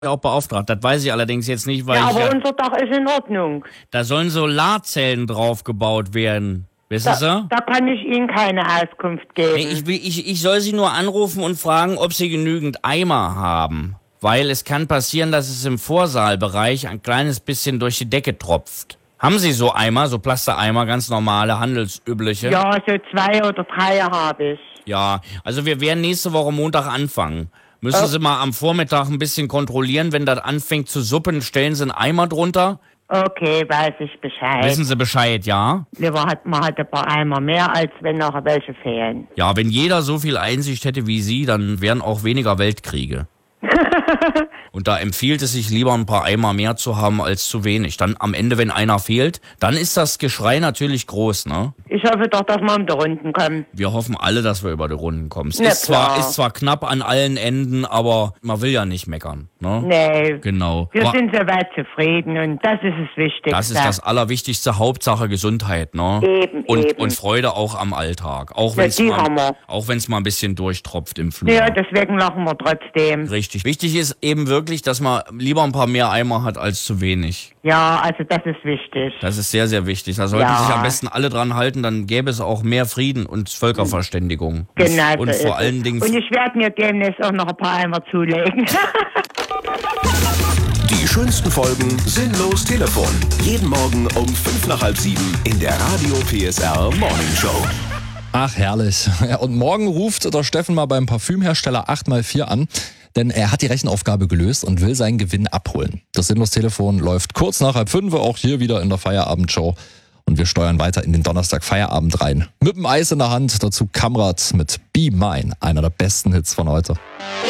auch beauftragt. Das weiß ich allerdings jetzt nicht, weil Ja, aber unser Dach ist in Ordnung. da sollen Solarzellen drauf gebaut werden. Wissen Sie? Da kann ich Ihnen keine Auskunft geben. Nee, ich soll Sie nur anrufen und fragen, ob Sie genügend Eimer haben. Weil es kann passieren, dass es im Vorsaalbereich ein kleines bisschen durch die Decke tropft. Haben Sie so Eimer, so Plastereimer, ganz normale, handelsübliche? Ja, so 2 oder 3 habe ich. Ja, also wir werden nächste Woche Montag anfangen. Müssen Sie mal am Vormittag ein bisschen kontrollieren, wenn das anfängt zu suppen, stellen Sie einen Eimer drunter. Okay, weiß ich Bescheid. Wissen Sie Bescheid, ja? Lieber hat man halt ein paar Eimer mehr, als wenn noch welche fehlen. Ja, wenn jeder so viel Einsicht hätte wie Sie, dann wären auch weniger Weltkriege. Und da empfiehlt es sich lieber ein paar Eimer mehr zu haben als zu wenig. Dann am Ende, wenn einer fehlt, dann ist das Geschrei natürlich groß, ne? Ich hoffe doch, dass wir um die Runden kommen. Wir hoffen alle, dass wir über die Runden kommen. Es Na ist klar. zwar knapp an allen Enden, aber man will ja nicht meckern, ne? Nee, Genau. wir Aber sind soweit zufrieden und das ist das Wichtigste. das ist das Allerwichtigste, Hauptsache Gesundheit, ne? Eben, eben. Und Freude auch am Alltag. Auch Ja, wenn es die haben wir. mal ein bisschen durchtropft im Flur. Ja, deswegen lachen wir trotzdem. Richtig. Wichtig ist eben wirklich, dass man lieber ein paar mehr Eimer hat als zu wenig. Ja, also das ist wichtig. Das ist sehr, sehr wichtig. Da sollten Ja. sich am besten alle dran halten, dann gäbe es auch mehr Frieden und Völkerverständigung. Genau. Und so vor ist allen es. Dingen... Und ich werde mir demnächst auch noch ein paar Eimer zulegen. Die schönsten Folgen Sinnlos Telefon. Jeden Morgen um 6:55 in der Radio PSR Morning Show. Ach, herrlich. Ja, und morgen ruft der Steffen mal beim Parfümhersteller 8x4 an, denn er hat die Rechenaufgabe gelöst und will seinen Gewinn abholen. Das Sinnlos-Telefon läuft kurz nach 4:30, auch hier wieder in der Feierabendshow. Und wir steuern weiter in den Donnerstag Feierabend rein. Mit dem Eis in der Hand, dazu Kamrat mit Be Mine, einer der besten Hits von heute.